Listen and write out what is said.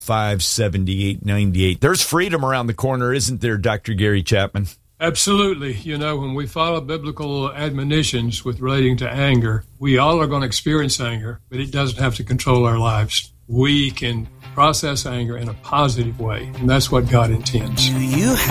578-98. There's freedom around the corner, isn't there, Dr. Gary Chapman? Absolutely. You know, when we follow biblical admonitions with relating to anger, we all are going to experience anger, but it doesn't have to control our lives. We can process anger in a positive way, and that's what God intends. Do you